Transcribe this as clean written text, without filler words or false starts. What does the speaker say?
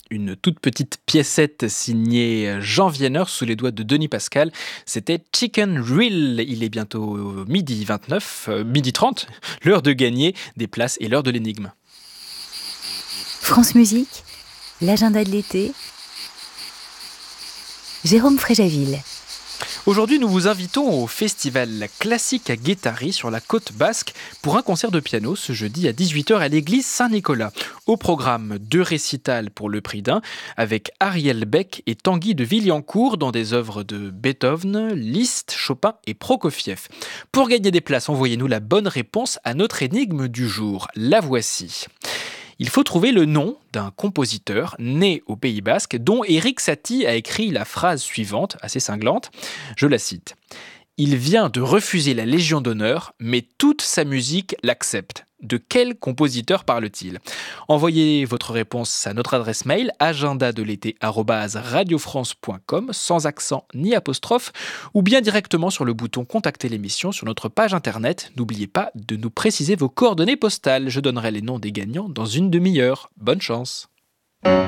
Une toute petite piécette signée Jean Vienner sous les doigts de Denis Pascal. C'était Chicken Reel. Il est bientôt midi 29, midi 30, l'heure de gagner des places et l'heure de l'énigme. France Musique, l'agenda de l'été, Jérôme Fréjaville. Aujourd'hui, nous vous invitons au festival classique à Guétari sur la côte basque pour un concert de piano ce jeudi à 18h à l'église Saint-Nicolas. Au programme, 2 récitals pour le prix d'un avec Ariel Beck et Tanguy de Villancourt dans des œuvres de Beethoven, Liszt, Chopin et Prokofiev. Pour gagner des places, envoyez-nous la bonne réponse à notre énigme du jour. La voici. Il faut trouver le nom d'un compositeur né au Pays Basque dont Erik Satie a écrit la phrase suivante, assez cinglante, je la cite. « Il vient de refuser la Légion d'honneur, mais toute sa musique l'accepte. » De quel compositeur parle-t-il ? Envoyez votre réponse à notre adresse mail agendadelété@radiofrance.com sans accent ni apostrophe ou bien directement sur le bouton contacter l'émission sur notre page internet. N'oubliez pas de nous préciser vos coordonnées postales. Je donnerai les noms des gagnants dans une demi-heure. Bonne chance.